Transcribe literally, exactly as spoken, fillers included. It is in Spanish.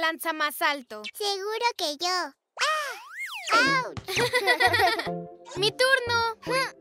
lanza más alto? Seguro que yo. ¡Ah! ¡Auch! ¡Mi turno!